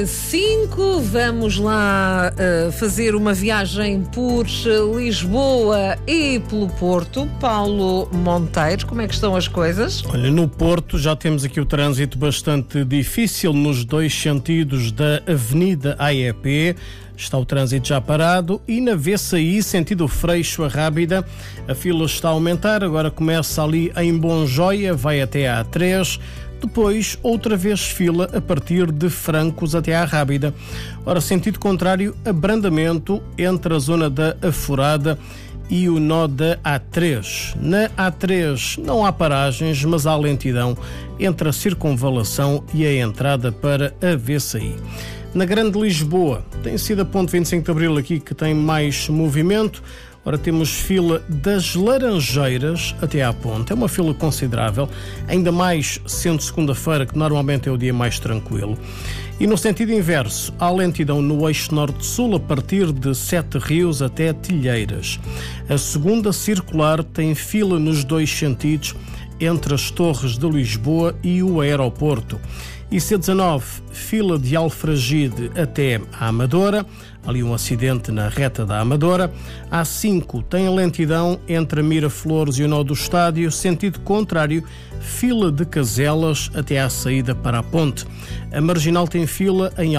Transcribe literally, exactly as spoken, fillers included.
cinco, vamos lá uh, fazer uma viagem por Lisboa e pelo Porto. Paulo Monteiro, como é que estão as coisas? Olha, no Porto já temos aqui o trânsito bastante difícil nos dois sentidos da Avenida A E P. Está o trânsito já parado e na V C I, sentido Freixo a Rábida, a fila está a aumentar. Agora começa ali em Bonjoia, vai até a A três. Depois, outra vez fila a partir de Francos até à Rábida. Ora, sentido contrário, abrandamento entre a zona da Aforada e o nó da A três. Na A três não há paragens, mas há lentidão entre a circunvalação e a entrada para a V C I. Na Grande Lisboa, tem sido a ponte vinte e cinco de Abril aqui que tem mais movimento. Ora, temos fila das Laranjeiras até à ponte. É uma fila considerável, ainda mais sendo segunda-feira, que normalmente é o dia mais tranquilo. E no sentido inverso, há lentidão no eixo norte-sul a partir de Sete Rios até Tilheiras. A segunda circular tem fila nos dois sentidos entre as Torres de Lisboa e o aeroporto. I C dezanove, fila de Alfragide até a Amadora, ali um acidente na reta da Amadora. A cinco tem lentidão entre a Miraflores e o nó do estádio, sentido contrário, fila de Caselas até à saída para a ponte. A Marginal tem fila em